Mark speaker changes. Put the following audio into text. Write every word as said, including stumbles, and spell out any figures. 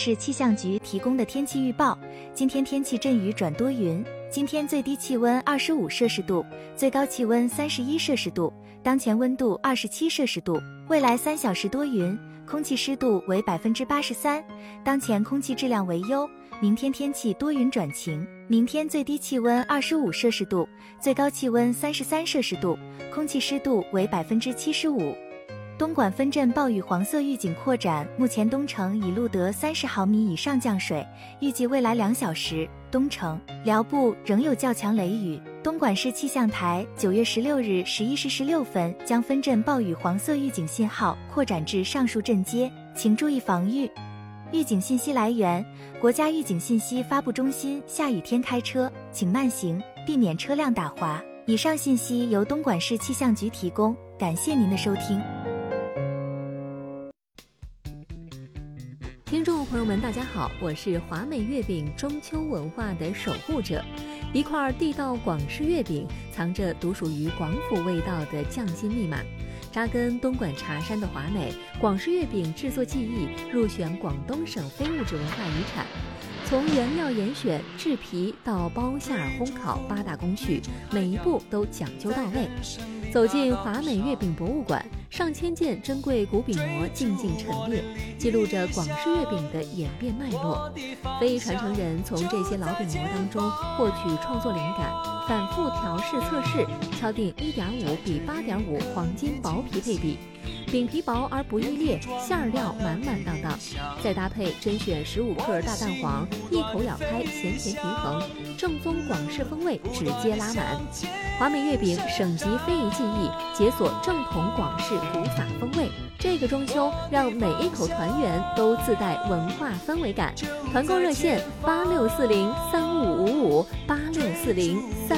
Speaker 1: 市气象局提供的天气预报，今天天气阵雨转多云，今天最低气温二十五摄氏度，最高气温三十一摄氏度，当前温度二十七摄氏度，未来三小时多云，空气湿度为百分之八十三，当前空气质量为优。明天天气多云转晴，明天最低气温二十五摄氏度，最高气温三十三摄氏度，空气湿度为百分之七十五。东莞分镇暴雨黄色预警扩展，目前东城已录得三十毫米以上降水，预计未来两小时，东城、辽部仍有较强雷雨。东莞市气象台九月十六日十一时十六分将分镇暴雨黄色预警信号扩展至上述镇街，请注意防御。预警信息来源：国家预警信息发布中心。下雨天开车，请慢行，避免车辆打滑。以上信息由东莞市气象局提供，感谢您的收听。
Speaker 2: 听众朋友们，大家好，我是华美月饼中秋文化的守护者。一块地道广式月饼，藏着独属于广府味道的匠心密码。扎根东莞茶山的华美广式月饼制作技艺入选广东省非物质文化遗产。从原料严选、制皮到包馅儿、烘烤八大工序，每一步都讲究到位。走进华美月饼博物馆，上千件珍贵古饼模静静陈列，记录着广式月饼的演变脉络。非传承人从这些老饼模当中获取创作灵感，反复调试测试，敲定 一点五比八点五 黄金薄皮配比，饼皮薄而不易裂，馅料满满当当，再搭配甄选十五克大蛋黄，一口咬开，咸甜平衡，正宗广式风味直接拉满。华美月饼省级非遗技艺，解锁正统广式古法风味。这个中秋，让每一口团圆都自带文化氛围感。团购热线：八六四零三五五五八六四零三。